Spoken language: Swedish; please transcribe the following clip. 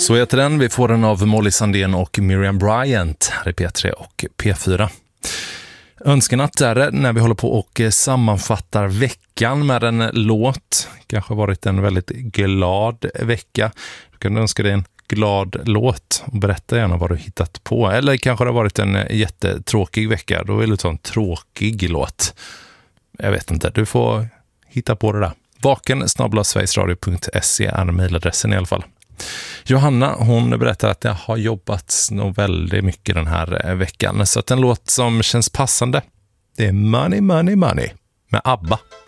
Så heter den. Vi får den av Molly Sandén och Miriam Bryant här i P3 och P4. Önskenatt är det när vi håller på och sammanfattar veckan med en låt. Kanske varit en väldigt glad vecka. Du kan önska dig en glad låt och berätta gärna vad du hittat på. Eller kanske det har varit en jättetråkig vecka. Då vill du ta en tråkig låt. Jag vet inte, du får hitta på det där. vaken@sverigesradio.se är mejladressen i alla fall. Johanna, hon berättar att det har jobbat nog väldigt mycket den här veckan. Så att en låt som känns passande, det är Money, Money, Money med ABBA.